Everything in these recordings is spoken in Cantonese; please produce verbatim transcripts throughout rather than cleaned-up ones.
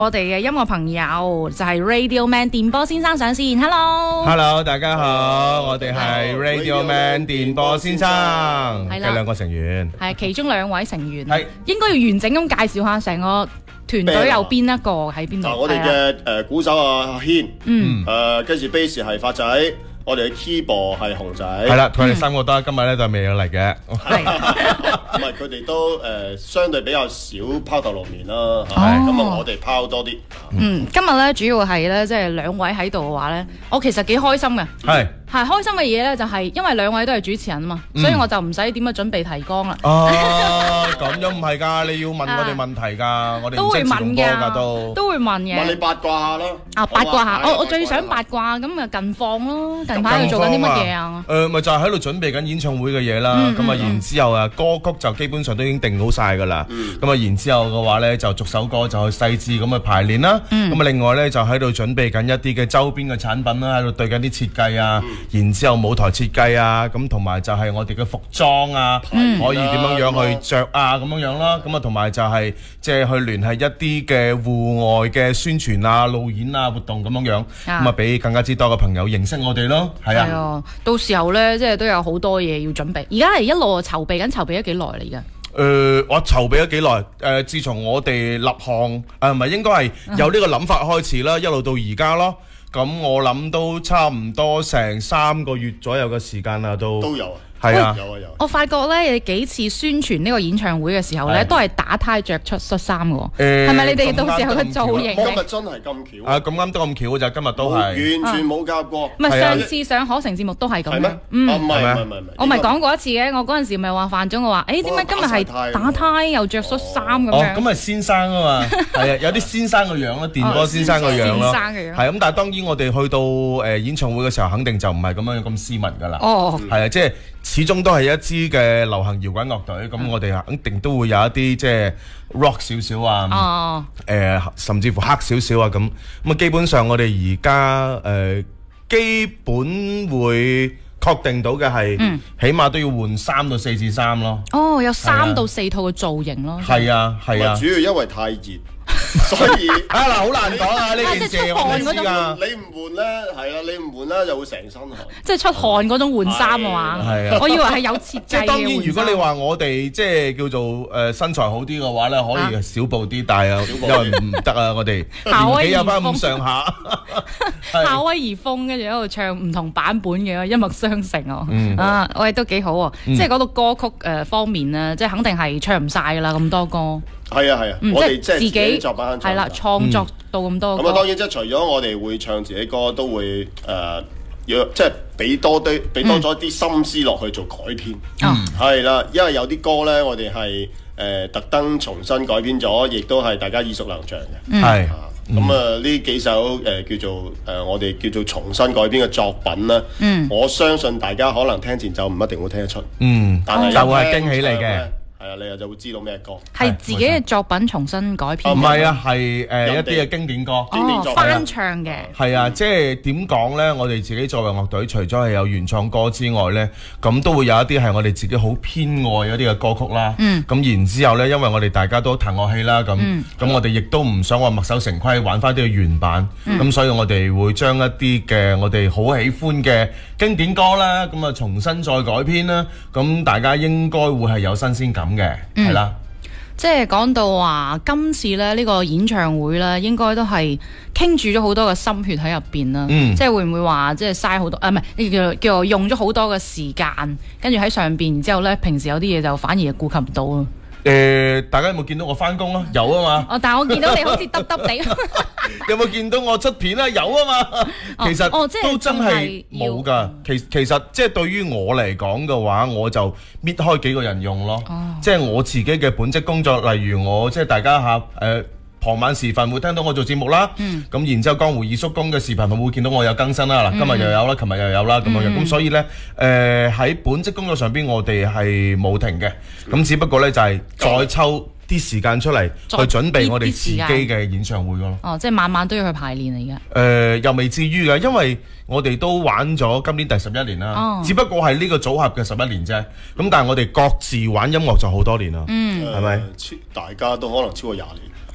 我哋嘅音樂朋友就係 Radio Man 電波先生上線 ，Hello，Hello， Hello， 大家好，我哋係 Radio Man 電波先生嘅兩個成員， 係其中兩位成員， 係應該要完整咁介紹下成個團隊有邊一個喺邊度？ 我哋嘅誒鼓手阿軒， 嗯， 誒跟住 bass 係發仔。我哋嘅 keyboard 係熊仔， 係啦，佢哋三個都今日咧就未有嚟嘅， 係， 咁啊佢哋都誒相對比較少拋頭露面啦，咁啊我哋拋多啲。 嗯，今日咧主要係咧即係兩位喺度嘅話咧，我其實幾開心嘅， 係係開心嘅嘢咧就係因為兩位都係主持人啊嘛，所以我就唔使點樣準備提綱啦。 哦，咁樣唔係㗎，你要問我哋問題㗎，我哋都會問㗎， 都都會問嘅。 問你八卦下啦， 啊八卦下，我我最想八卦咁啊近況咯。近排佢做緊啲乜嘢啊？ 誒，咪就係喺度準備緊演唱會嘅嘢啦。咁啊，然之後啊，歌曲就基本上都已經定好晒㗎啦。咁啊，然之後嘅話咧，就逐首歌就去細緻咁去排練啦。咁啊，另外咧就喺度準備緊一啲嘅周邊嘅產品啦，喺度對緊啲設計啊。然之後舞台設計啊，咁同埋就係我哋嘅服裝啊，可以點樣樣去着啊，咁樣樣啦。咁啊，同埋就係即係去聯繫一啲嘅戶外嘅宣傳啊、路演啊、活動咁樣樣。咁啊，俾更加之多嘅朋友認識我哋咯。係啊。係啊， 到時候咧，即係都有好多嘢要準備。而家係一路籌備緊，籌備咗幾耐嚟㗎？ 誒，我籌備咗幾耐？誒，自從我哋立項，誒唔係應該係有呢個諗法開始啦，一路到而家咯。咁我諗都差唔多成三個月左右嘅時間啦，都都有啊。 係啊， 有啊有。 我發覺咧，幾次宣傳呢個演唱會嘅時候咧，都係打呔着出恤衫嘅喎。誒，係咪你哋到時候嘅造型？ 今日真係咁巧。 啊，咁啱得咁巧就今日都係。 完全冇夾過。 唔係上次上可成節目都係咁。 係咩？ 嗯， 唔係唔係唔係。 我咪講過一次嘅，我嗰陣時咪話犯咗，我話誒點解今日係打呔又着恤衫咁樣？ 哦，咁係先生啊嘛，係啊，有啲先生嘅樣咯，電波先生嘅樣咯。 先生嘅樣。係咁，但係當然我哋去到誒演唱會嘅時候，肯定就唔係咁樣咁斯文㗎啦。 哦。 係啊，即係。始終都係一支嘅流行搖滾樂隊，咁我哋肯定都會有一啲即係 rock 少少啊，誒、哦呃、甚至乎黑少少啊咁，咁啊基本上我哋而家誒基本會確定到嘅係，嗯、起碼都要換三到四次衫咯。哦， 有三到四套嘅造型咯。 係啊，係啊。 主要因為太熱。所以啊嗱，好難講啊呢件事，我唔知㗎。 你唔換咧，係啦，你唔換咧就會成身汗。 即係出汗嗰種換衫啊嘛。係啊，我以為係有設計嘅。 即係當然，如果你話我哋即係叫做誒身材好啲嘅話咧，可以少布啲，但係因為唔得啊，我哋年紀有翻咁上下。 夏威夷風，跟住喺度唱唔同版本嘅一脈相承啊！啊，我哋都幾好喎。即係嗰度歌曲誒方面咧，即係肯定係唱唔晒㗎啦，咁多歌。 係啊係啊，我哋即係自己作品係啦，創作到咁多歌。 咁啊當然即係除咗我哋會唱自己歌，都會誒要即係俾多啲俾多咗啲心思落去做改編。嗯，係啦，因為有啲歌咧，我哋係誒特登重新改編咗，亦都係大家耳熟能詳嘅。 係。 咁啊呢幾首誒叫做誒我哋叫做重新改編嘅作品咧，我相信大家可能聽前奏唔一定會聽得出。嗯，但係就係驚喜嚟嘅。 係啊，你又就會知道咩歌？ 係自己嘅作品重新改編。 唔係啊，係誒一啲嘅經典歌， 經典作品翻唱嘅。 係啊，即係點講咧？我哋自己作為樂隊，除咗係有原創歌之外咧，咁都會有一啲係我哋自己好偏愛嗰啲嘅歌曲啦。嗯。咁然之後咧，因為我哋大家都彈樂器啦，咁咁我哋亦都唔想話墨守成規，玩翻啲嘅原版。咁所以我哋會將一啲嘅我哋好喜歡嘅經典歌啦，咁啊重新再改編啦。咁大家應該會係有新鮮感嘅，係啦、嗯， 即係講到話今次咧呢、呢個演唱會咧，應該都係傾注咗好多嘅心血喺入邊啦。嗯、即係會唔會話即係嘥好多？啊，唔係叫叫用咗好多嘅時間，跟住喺上邊，然之後咧平時有啲嘢就反而係顧及唔到啊。 誒、呃，大家有冇見到我翻工啊？有啊嘛。 哦，但係我見到你好似耷耷地。 有冇見到我出片啊？有啊嘛。其實、哦、都真係冇㗎。其其實即係對於我嚟講嘅話，我就搣開幾個人用咯。哦、即係我自己嘅本職工作，例如我即係大家嚇誒。呃傍晚時分會聽到我做節目啦，咁、嗯、然之後江湖二叔公嘅視頻會見到我有更新啦。嗱、嗯，今日又有啦，琴日又有啦，咁樣樣。咁、嗯、所以呢，誒、呃、喺本職工作上邊，我哋係冇停嘅。咁、嗯、只不過呢，就係、是、再抽啲時間出嚟去準備我哋自己嘅演唱會咯。 哦，即係晚晚都要去排練嚟嘅。誒、 呃，又未至於嘅，因為我哋都玩咗今年第十一年啦。哦、只不過係呢個組合嘅十一年啫。咁但係我哋各自玩音樂就好多年啦。嗯，係咪、呃？大家都可能超過廿年。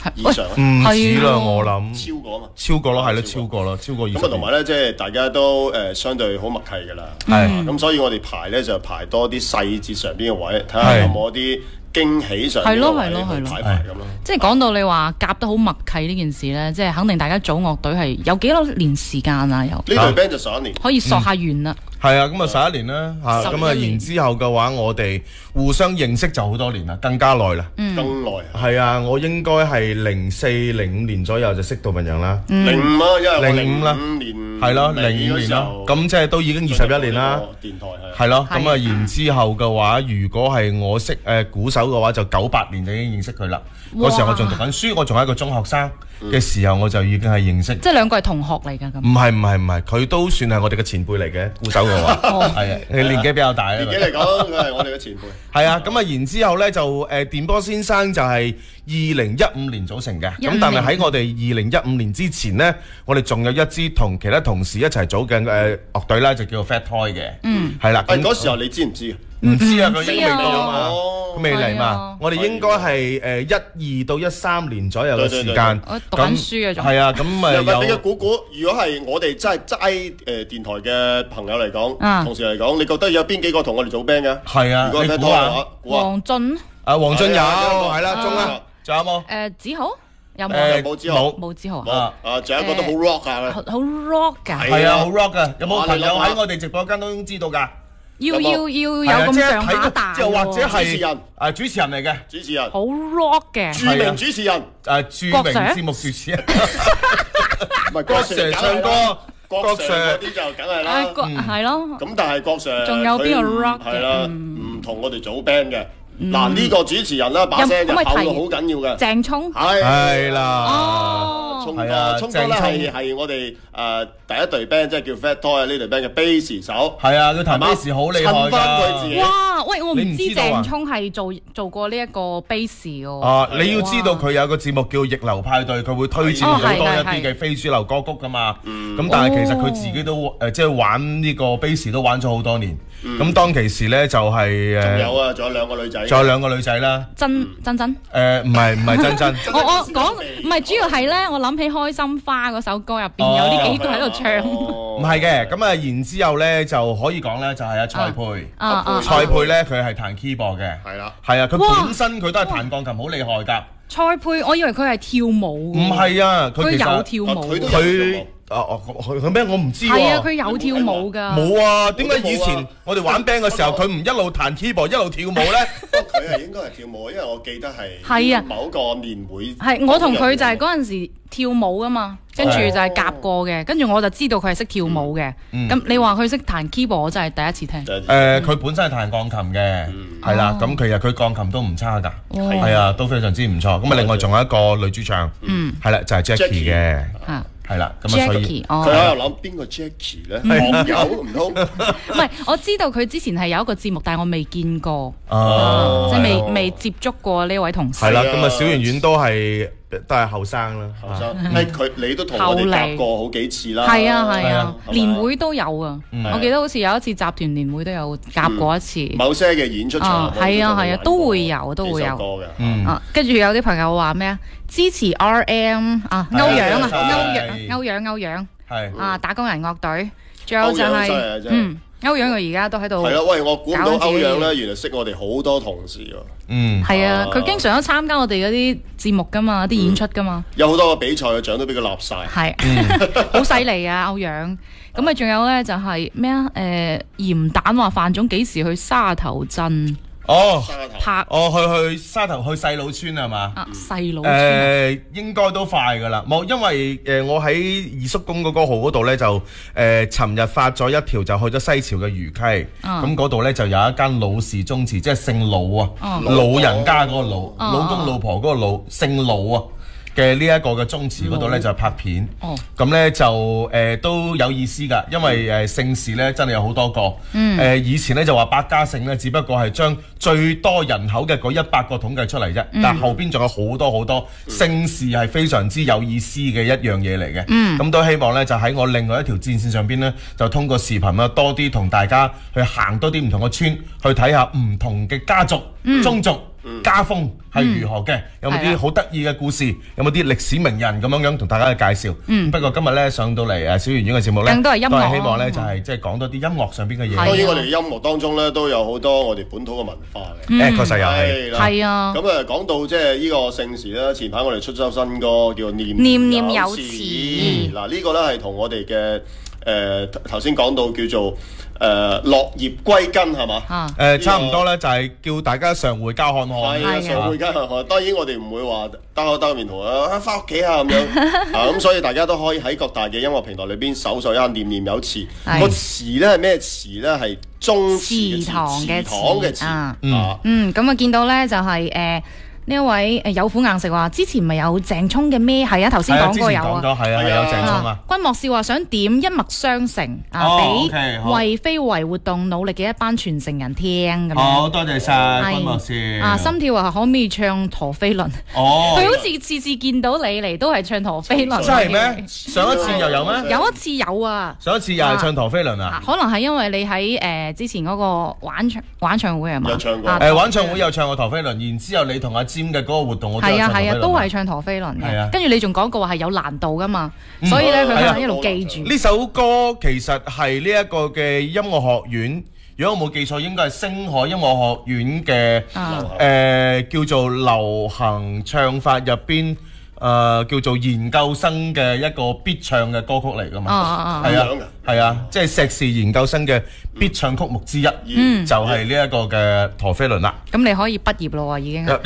以上， 唔止啦，我諗超過啊嘛， 超過咯，係咯，超過咯，超過二十。 咁啊，同埋咧，即係大家都誒相對好默契㗎啦，係咁，所以我哋排咧就排多啲細節上邊嘅位，睇下有冇啲驚喜上邊嘅位去排排咁咯。 即係講到你話夾得好默契呢件事咧，即係肯定大家組樂隊係有幾多年時間啊？有呢隊 band 就十一年， 可以索下完啦。 係啊，咁啊十一年啦，嚇咁啊，然之後嘅話，我哋互相認識就好多年啦，更加耐啦， 更耐。 係啊，我應該係零四零五年左右就識杜文揚啦， 零五啊，因為零五啦，係咯，零五年啦，咁即係都已經二十一年啦。電台係係咯，咁啊，然之後嘅話，如果係我識誒鼓手嘅話，就九八年就已經認識佢啦。嗰時候我仲讀緊書，我仲係一個中學生嘅時候，我就已經係認識。 即係兩個係同學嚟㗎咁。唔係唔係唔係，佢都算係我哋嘅前輩嚟嘅鼓手嘅話，係啊，佢年紀比較大啊。 年紀嚟講，佢係我哋嘅前輩。 係啊，咁啊，然之後咧就誒電波先生就係二零一五年組成嘅，咁但係喺我哋二零一五年之前呢，我哋仲有一支同其他同事一齊組嘅誒樂隊咧，就叫做 Fat Toy 嘅。嗯，係啦。 誒嗰時候你知唔知？ 唔知啊，佢應該未到啊嘛，佢未嚟嘛。我哋應該係誒一二到一三年左右嘅時間。 我讀緊書啊，仲係啊，咁誒有。 你嘅估估，如果係我哋真係齋誒電台嘅朋友嚟講，同事嚟講，你覺得有邊幾個同我哋組 band 嘅？ 係啊，你估下。 黃俊。 啊，黃俊有，係啦，鐘啊，仲有冇？ 誒，子豪有冇？ 誒，冇子豪， 冇子豪啊。啊，仲有一個都好 rock 㗎。 好 rock 㗎。 係啊，好 rock 㗎。有冇朋友喺我哋直播間都知道㗎？ 要要要有咁上下大喎， 即係或者係主持人， 誒主持人嚟嘅， 主持人， 好 rock 嘅， 著名主持人， 誒著名節目主持人， 唔係郭 Sir 唱歌，郭 Sir 嗰啲就梗係啦， 係咯。 咁但係郭 Sir 仲有邊個 rock 係啦，唔同我哋組 band 嘅。嗱呢個主持人啦，把聲就厚到好緊要嘅。 鄭聰係係啦， 哦， 聰哥，聰哥咧係係我哋誒第一隊 band，即係叫 Fat Toy 呢隊 band 嘅 bass 手。 係啊，佢彈 bass 好厲害㗎。襯翻佢自己。 哇！喂，我唔知鄭聰係做做過呢一個 bass 喎。 啊，你要知道佢有個節目叫逆流派對，佢會推薦好多一啲嘅非主流歌曲㗎嘛。咁但係其實佢自己都誒即係玩呢個 bass 都玩咗好多年。咁當其時咧就係誒。 仲有啊，仲有兩個女仔。 仲有兩個女仔啦， 真真真， 誒唔係唔係真真， 我我講唔係主要係咧，我諗起《開心花》嗰首歌入邊有呢幾個喺度唱， 唔係嘅，咁啊然之後咧就可以講咧就係阿蔡佩，蔡佩咧佢係彈 keyboard 嘅，係啦，係啊，佢本身佢都係彈鋼琴好厲害㗎。 蔡佩，我以為佢係跳舞， 唔係啊，佢有跳舞， 佢。啊哦，佢佢咩？我唔知喎。 係啊，佢有跳舞㗎。 冇啊，點解以前我哋玩 band 嘅時候，佢唔一路彈 keyboard 一路跳舞咧？ 佢係應該係跳舞，因為我記得係某個年會。 係我同佢就係嗰陣時跳舞㗎嘛，跟住就係夾過嘅，跟住我就知道佢係識跳舞嘅。咁你話佢識彈 keyboard，我真係第一次聽。 誒，佢本身係彈鋼琴嘅，係啦。咁其實佢鋼琴都唔差㗎，係啊，都非常之唔錯。咁啊，另外仲有一個女主唱，係啦，就係 Jackie 嘅。係啦，咁啊，所以佢喺度諗邊個 Jackie 咧？網友唔通？ 唔係，我知道佢之前係有一個節目，但係我未見過， 即係未未接觸過呢位同事。 係啦，咁啊，小圓圓都係都係後生啦， 後生。誒，佢你都同我哋夾過好幾次啦。 係啊係啊，年會都有啊。我記得好似有一次集團年會都有夾過一次。 某些嘅演出場係啊係啊，都會有都會有。啊，跟住有啲朋友話咩啊？支持 R M 啊，歐陽啊，歐陽歐陽歐陽，係啊，打工人樂隊，仲有就係嗯，歐陽佢而家都喺度。 係咯，喂，我估唔到歐陽咧，原來識我哋好多同事喎。 嗯， 係啊，佢經常都參加我哋嗰啲節目噶嘛，啲演出噶嘛。 有好多個比賽嘅獎都俾佢立晒。 係，好犀利啊，歐陽。咁啊，仲有咧就係咩啊？誒，鹽蛋話范總幾時去沙頭鎮？ 哦， 拍哦去去沙頭去細佬村係嘛？ 啊，細佬村誒應該都快噶啦，冇因為誒我喺二叔公嗰個號嗰度咧就誒尋日發咗一條就去咗西樵嘅魚溪，咁嗰度咧就有一間老氏宗祠，即係姓老啊，老人家嗰個老，老公老婆嗰個老，姓老啊嘅呢一個嘅宗祠嗰度咧就拍片，咁咧就誒都有意思㗎，因為誒姓氏咧真係有好多個，誒以前咧就話百家姓咧，只不過係將最多人口嘅嗰一百個統計出嚟啫，但後邊仲有好多好多姓氏係非常之有意思嘅一樣嘢嚟嘅，咁都希望咧就喺我另外一條戰線上邊咧，就通過視頻啦，多啲同大家去行多啲唔同嘅村，去睇下唔同嘅家族、宗族。 家風係如何嘅，有冇啲好得意嘅故事，有冇啲歷史名人咁樣樣同大家去介紹。不過今日咧上到嚟誒小圓圓嘅節目咧， 都係音樂， 都係希望咧就係即係講多啲音樂上邊嘅嘢。 當然我哋音樂當中咧都有好多我哋本土嘅文化嘅，誒確實有係。 係啊。 咁誒講到即係呢個聖時咧，前排我哋出咗新歌叫念念念有詞。 嗱呢個咧係同我哋嘅誒頭先講到叫做誒落葉歸根係嘛？ 誒差唔多咧，就係叫大家常回家看看。 係啊，常回家看看。當然我哋唔會話兜口兜面同啊翻屋企啊咁樣啊，咁所以大家都可以喺各大嘅音樂平台裏邊搜索一下念念有詞。個詞咧係咩詞咧？係中祠堂嘅祠啊。嗯，咁啊見到咧就係誒。呢一位誒有苦硬食話，之前咪有鄭聰嘅咩？係啊，頭先講過有啊， 係啊，有鄭聰啊。 君莫笑話想點一脈相承啊，俾為非為活動努力嘅一班傳承人聽咁樣。 好多謝晒君莫笑。 啊，心跳話可唔可以唱陀飛輪？哦，佢好似次次見到你嚟都係唱陀飛輪。 真係咩？上一次又有咩？ 有一次有啊。 上一次又係唱陀飛輪啊？ 可能係因為你喺誒之前嗰個玩唱玩唱會係嘛？ 有唱過。 誒玩唱會有唱過陀飛輪，然之後你同阿尖嘅嗰個活動我都有唱陀飛輪。係啊係啊， 都係唱陀飛輪嘅。跟住你仲講過話係有難度噶嘛，所以咧佢可能一路記住。 呢首歌其實係呢一個嘅音樂學院，如果我冇記錯，應該係星海音樂學院嘅誒叫做流行唱法入邊誒叫做研究生嘅一個必唱嘅歌曲嚟噶嘛。係啊係啊，即係碩士研究生嘅必唱曲目之一，就係呢一個嘅陀飛輪啦。 咁你可以畢業咯喎，已經。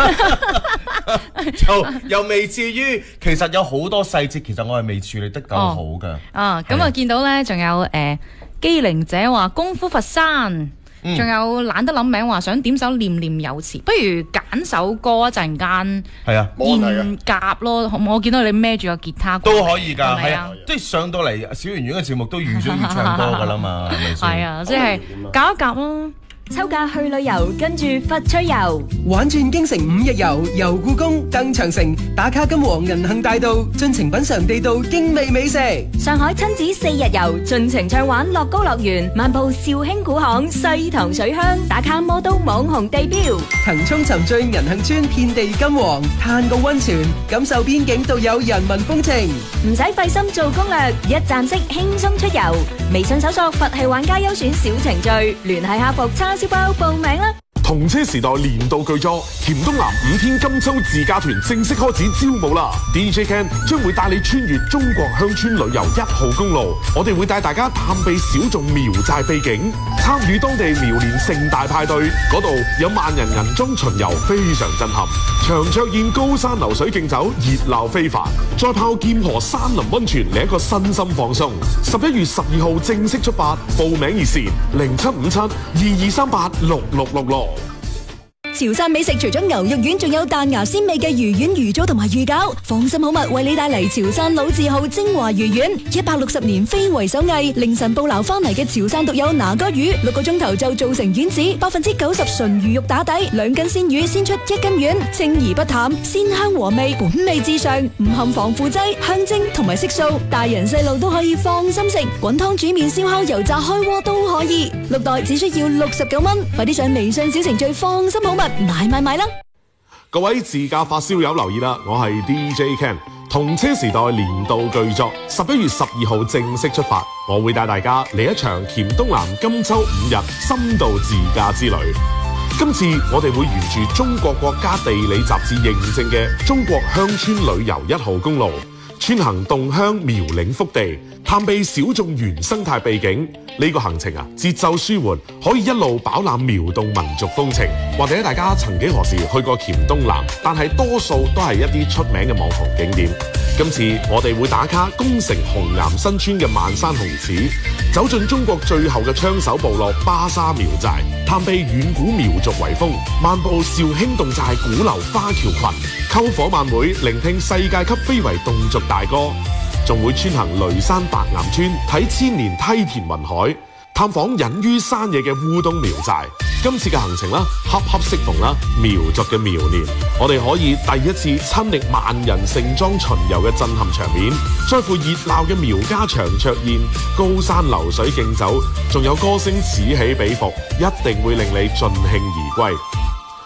就又未至於，其實有好多細節，其實我係未處理得夠好㗎。 啊，咁啊見到咧，仲有誒機靈者話功夫佛山，仲有懶得諗名話想點首念念有詞，不如揀首歌一陣間。係啊，現夾咯，我見到你孭住個吉他都可以㗎，係啊，即係上到嚟小圓圓嘅節目都預咗要唱歌㗎啦嘛，係咪先？ 係啊，即係夾一夾咯。 秋假去旅遊，跟住佛趣遊， 玩轉京城五日遊，遊故宮、登長城，打卡金黃銀杏大道，盡情品嘗地道精美美食。 上海親子四日遊，盡情暢玩樂高樂園，漫步紹興古巷、西塘水鄉，打卡魔都網紅地標。 騰衝沉醉銀杏村，遍地金黃，嘆個溫泉，感受邊境獨有人民風情。 唔使費心做攻略，一站式輕鬆出遊。微信搜索佛系玩家優選小程序，聯繫客服叉燒包報名啦！ 同車時代年度巨作，黔東南五天金秋自駕團正式開始招募啦 ！D J Ken 將會帶你穿越中國鄉村旅遊一號公路，我哋會帶大家探秘小眾苗寨秘境，參與當地苗年盛大派對，嗰度有萬人銀裝巡遊，非常震撼。長桌宴高山流水競走，熱鬧非凡。再泡劍河山林溫泉，嚟一個身心放鬆。十一月十二號正式出發，報名熱線零七五七二二三八六六六六。 潮汕美食除咗牛肉丸，仲有彈牙鮮味嘅魚丸、魚棗同埋魚餃。放心好物為你帶嚟潮汕老字號精華魚丸，一百六十年非遺手藝，凌晨捕撈翻嚟嘅潮汕獨有拿哥魚，六個鐘頭就做成丸子，百分之九十純魚肉打底，兩斤鮮魚先出一斤丸，清而不淡，鮮香和味，本味至上，唔含防腐劑、香精同埋色素，大人細路都可以放心食，滾湯煮麵、燒烤、油炸、開鍋都可以。六袋只需要六十九蚊，快啲上微信小程序放心好物。買買買啦！ 各位自駕發燒友留意啦，我係 D J Ken， 同車時代年度巨作，十一月十二號正式出發，我會帶大家嚟一場黔東南金秋五日深度自駕之旅。今次我哋會沿住中國國家地理雜誌認證嘅中國鄉村旅遊一號公路，穿行洞鄉苗嶺福地，探秘小眾原生態秘境。呢個行程啊，節奏舒緩，可以一路飽覽苗侗民族風情。或者大家曾幾何時去過黔東南，但係多數都係一啲出名嘅網紅景點。今次我哋會打卡宮城紅岩新村嘅萬山紅寺，走進中國最後嘅槍手部落巴沙苗寨，探秘遠古苗族遺風，漫步紹興侗寨古流花橋群，篝火晚會，聆聽世界級非遺侗族大歌。仲會穿行雷山白岩村，睇千年梯田雲海，探訪隱於山野嘅烏冬苗寨。今次嘅行程啦，恰恰適逢啦苗族嘅苗年，我哋可以第一次親歷萬人盛裝巡遊嘅震撼場面，再赴熱鬧嘅苗家長桌宴、高山流水競走，仲有歌聲此起彼伏，一定會令你盡興而歸。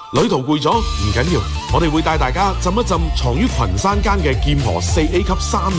旅途攰咗唔緊要，我哋會帶大家浸一浸藏於群山間嘅劍河四 A 級三